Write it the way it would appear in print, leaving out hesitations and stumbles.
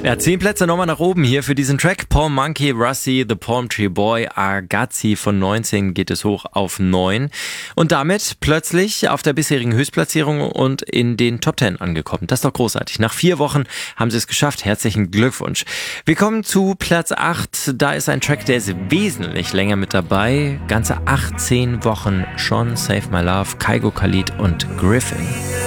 Ja, 10 Plätze nochmal nach oben hier für diesen Track. Paul Monkey, Rusty, The Palm Tree Boy, Argazzi von 19 geht es hoch auf 9. Und damit plötzlich auf der bisherigen Höchstplatzierung und in den Top 10 angekommen. Das ist doch großartig. Nach 4 Wochen haben sie es geschafft. Herzlichen Glückwunsch. Wir kommen zu Platz 8. Da ist ein Track, der ist wesentlich länger mit dabei. Ganze 18 Wochen schon. Save My Love, Kygo Khalid und Griffin.